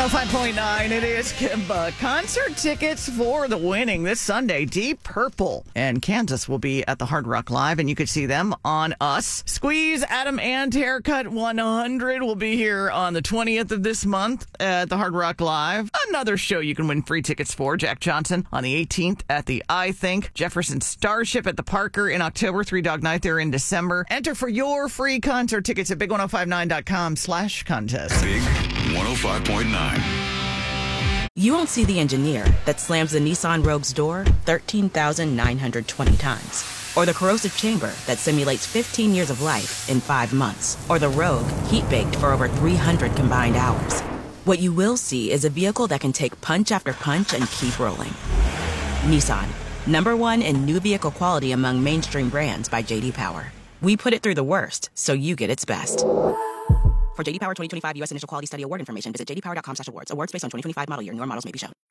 105.9, it is Kimba. Concert tickets for the winning this Sunday. Deep Purple and Kansas will be at the Hard Rock Live, and you can see them on us. Squeeze, Adam and Haircut 100 will be here on the 20th of this month at the Hard Rock Live. Another show you can win free tickets for. Jack Johnson on the 18th at the I Think. Jefferson Starship at the Parker in October. Three Dog Night there in December. Enter for your free concert tickets at big1059.com/contest. Big 105.9. You won't see the engineer that slams the Nissan Rogue's door 13,920 times. Or the corrosive chamber that simulates 15 years of life in 5 months. Or the Rogue heat-baked for over 300 combined hours. What you will see is a vehicle that can take punch after punch and keep rolling. Nissan, #1 in new vehicle quality among mainstream brands by J.D. Power. We put it through the worst, so you get its best. For J.D. Power 2025 U.S. Initial Quality Study Award information, visit jdpower.com/awards. Awards based on 2025 model year. Newer models may be shown.